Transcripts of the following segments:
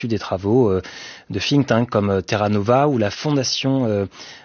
des travaux de think tanks comme Terra Nova ou la Fondation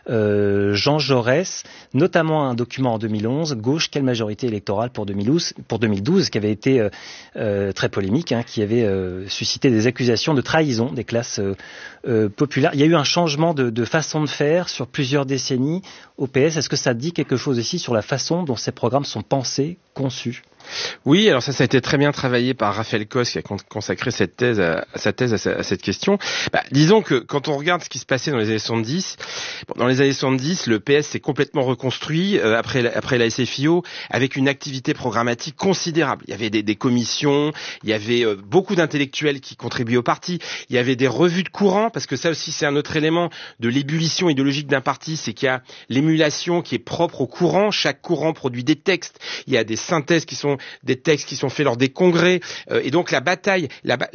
Jean Jaurès, notamment un document en 2011, Gauche, quelle majorité électorale pour 2012, qui avait été très polémique, qui avait suscité des accusations de trahison des classes populaires. Il y a eu un changement de façon de faire sur plusieurs décennies au PS. Est-ce que ça dit quelque chose aussi sur la façon dont ces programmes sont pensés, conçus ? Oui, alors ça a été très bien travaillé par Raphaël Cos qui a consacré sa thèse à cette question. Disons que quand on regarde ce qui se passait dans les années 70, dans les années 70, le PS s'est complètement reconstruit après la SFIO avec une activité programmatique considérable. Il y avait des commissions, il y avait beaucoup d'intellectuels qui contribuaient au parti, il y avait des revues de courant, parce que ça aussi c'est un autre élément de l'ébullition idéologique d'un parti, c'est qu'il y a l'émulation qui est propre au courant, chaque courant produit des textes, il y a des synthèses qui sont des textes qui sont faits lors des congrès, et donc la bataille,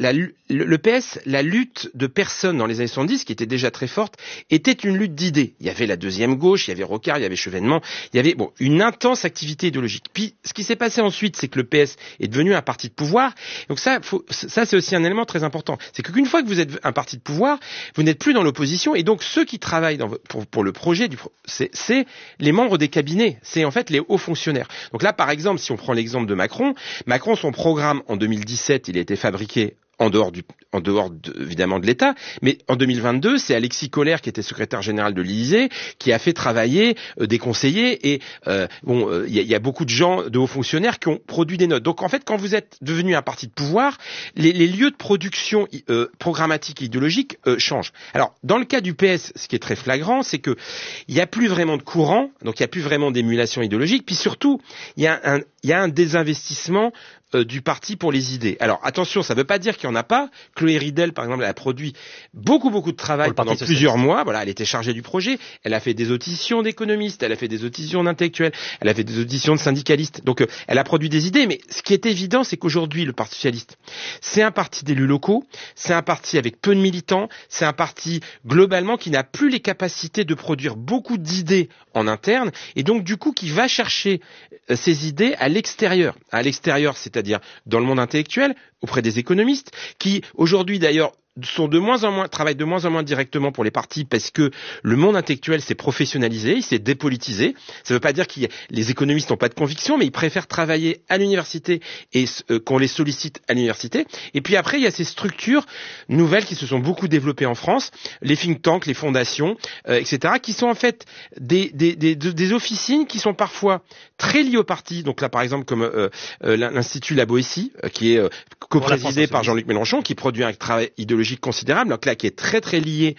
le PS, la lutte de personnes dans les années 70, qui était déjà très forte, était une lutte d'idées. Il y avait la deuxième gauche, il y avait Rocard, il y avait Chevènement, il y avait une intense activité idéologique. Puis ce qui s'est passé ensuite, c'est que le PS est devenu un parti de pouvoir. Donc ça c'est aussi un élément très important. C'est qu'une fois que vous êtes un parti de pouvoir, vous n'êtes plus dans l'opposition, et donc ceux qui travaillent pour le projet c'est les membres des cabinets, c'est en fait les hauts fonctionnaires. Donc là, par exemple, si on prend l'exemple de Macron, son programme en 2017, il a été fabriqué en dehors évidemment de l'État, mais en 2022, c'est Alexis Kohler qui était secrétaire général de l'Élysée qui a fait travailler des conseillers, et il y a beaucoup de gens, de hauts fonctionnaires qui ont produit des notes. Donc en fait, quand vous êtes devenu un parti de pouvoir, les lieux de production programmatique et idéologique changent. Alors dans le cas du PS, ce qui est très flagrant, c'est que il y a plus vraiment de courant, donc il y a plus vraiment d'émulation idéologique, puis surtout il y a un désinvestissement du parti pour les idées. Alors attention, ça ne veut pas dire qu'il n'y en a pas. Chloé Ridel, par exemple, elle a produit beaucoup de travail pendant plusieurs mois. Voilà, elle était chargée du projet. Elle a fait des auditions d'économistes, elle a fait des auditions d'intellectuels, elle a fait des auditions de syndicalistes. Donc elle a produit des idées. Mais ce qui est évident, c'est qu'aujourd'hui, le Parti socialiste, c'est un parti d'élus locaux, c'est un parti avec peu de militants, c'est un parti globalement qui n'a plus les capacités de produire beaucoup d'idées en interne, et donc du coup qui va chercher ces idées à l'extérieur. À l'extérieur, c'est-à-dire dans le monde intellectuel, auprès des économistes, qui aujourd'hui d'ailleurs travaillent de moins en moins directement pour les partis, parce que le monde intellectuel s'est professionnalisé, il s'est dépolitisé. Ça ne veut pas dire que les économistes n'ont pas de conviction, mais ils préfèrent travailler à l'université et qu'on les sollicite à l'université. Et puis après, il y a ces structures nouvelles qui se sont beaucoup développées en France, les think tanks, les fondations, etc., qui sont en fait des officines qui sont parfois très liées au parti. Donc là, par exemple, comme l'Institut La Boétie, qui est coprésidé par Jean-Luc Mélenchon, qui produit un travail idéologique considérable, donc là qui est très très lié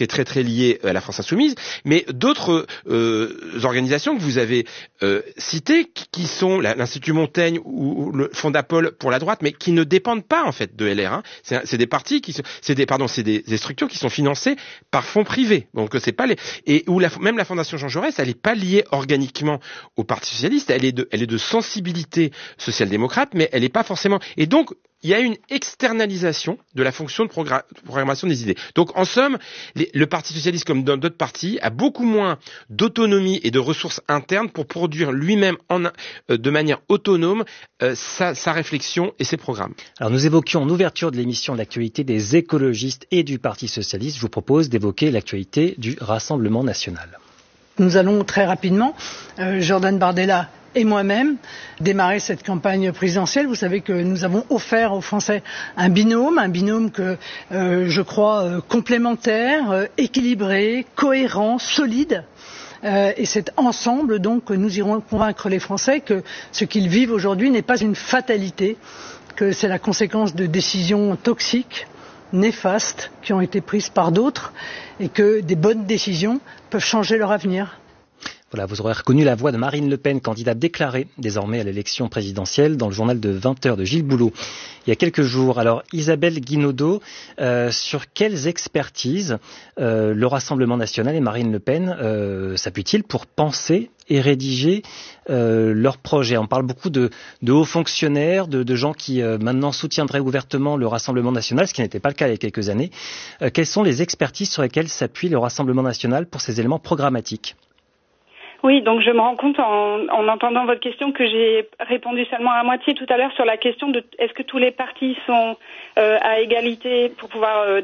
à la France insoumise, mais d'autres organisations que vous avez citées, qui sont l'Institut Montaigne ou le Fondapol pour la droite, mais qui ne dépendent pas en fait de LR. C'est des partis c'est des structures qui sont financées par fonds privés. Donc c'est pas même la Fondation Jean Jaurès, elle n'est pas liée organiquement au Parti socialiste, elle est de sensibilité social-démocrate, mais elle n'est pas forcément. Et donc il y a une externalisation de la fonction de programmation des idées. Donc en somme, le Parti socialiste, comme dans d'autres partis, a beaucoup moins d'autonomie et de ressources internes pour produire lui-même de manière autonome sa réflexion et ses programmes. Alors nous évoquions en ouverture de l'émission l'actualité des écologistes et du Parti socialiste. Je vous propose d'évoquer l'actualité du Rassemblement national. Nous allons très rapidement, Jordan Bardella et moi-même, démarrer cette campagne présidentielle. Vous savez que nous avons offert aux Français un binôme que je crois complémentaire, équilibré, cohérent, solide. Et c'est ensemble donc que nous irons convaincre les Français que ce qu'ils vivent aujourd'hui n'est pas une fatalité, que c'est la conséquence de décisions toxiques, néfastes, qui ont été prises par d'autres, et que des bonnes décisions peuvent changer leur avenir. Voilà, vous aurez reconnu la voix de Marine Le Pen, candidate déclarée désormais à l'élection présidentielle, dans le journal de 20h de Gilles Boulot. Il y a quelques jours. Alors, Isabelle Guinaudot, sur quelles expertises le Rassemblement national et Marine Le Pen s'appuient-ils pour penser et rédiger leurs projets? On parle beaucoup de hauts fonctionnaires, de gens qui maintenant soutiendraient ouvertement le Rassemblement national, ce qui n'était pas le cas il y a quelques années. Quelles sont les expertises sur lesquelles s'appuie le Rassemblement national pour ces éléments programmatiques? Oui, donc je me rends compte en entendant votre question que j'ai répondu seulement à moitié tout à l'heure sur la question de est-ce que tous les partis sont à égalité pour pouvoir